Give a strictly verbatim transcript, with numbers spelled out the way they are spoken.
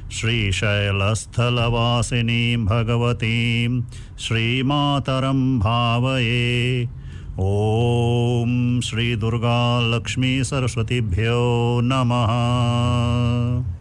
श्रीशैलस्थलवासिनीं भगवतीं श्रीमातरं भावये। ॐ श्री दुर्गा लक्ष्मी सरस्वतीभ्यो नमः।